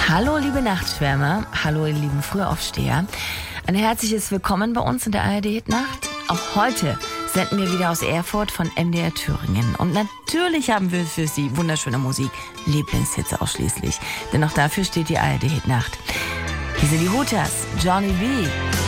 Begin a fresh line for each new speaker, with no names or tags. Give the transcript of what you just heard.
Hallo liebe Nachtschwärmer, hallo ihr lieben Frühaufsteher. Ein herzliches Willkommen bei uns in der ARD-Hitnacht. Auch heute senden wir wieder aus Erfurt von MDR Thüringen. Und natürlich haben wir für Sie wunderschöne Musik, Lieblingshits ausschließlich. Denn auch dafür steht die ARD-Hitnacht. Hier sind die Hooters, Johnny B.